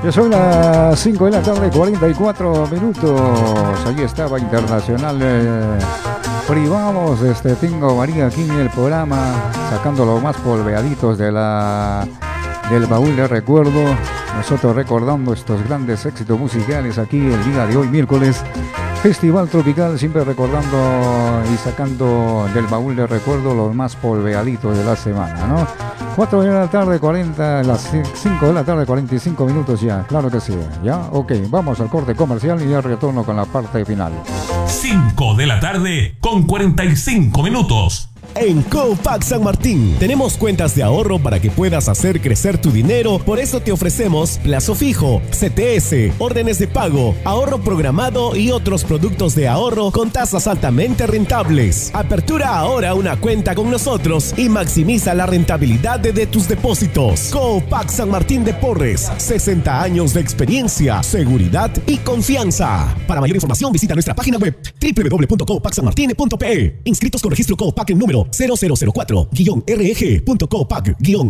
Ya son las 5 de la tarde, 44 minutos. Allí estaba Internacional Privados. Tengo María aquí en el programa, sacando los más polveaditos del baúl de recuerdo. Nosotros recordando estos grandes éxitos musicales aquí el día de hoy, miércoles. Festival Tropical, siempre recordando y sacando del baúl de recuerdo los más polveaditos de la semana, ¿no? 4 de la tarde, 40, las 5 de la tarde, 45 minutos ya, claro que sí, ¿ya? Ok, vamos al corte comercial y ya retorno con la parte final. 5 de la tarde con 45 minutos. En Copac San Martín tenemos cuentas de ahorro para que puedas hacer crecer tu dinero. Por eso te ofrecemos plazo fijo, CTS, órdenes de pago, ahorro programado y otros productos de ahorro con tasas altamente rentables. Apertura ahora una cuenta con nosotros y maximiza la rentabilidad de tus depósitos. Copac San Martín de Porres, 60 años de experiencia, seguridad y confianza. Para mayor información visita nuestra página web www.copacsanmartin.pe. Inscritos con registro Copac en número 0004-reg.copac-es.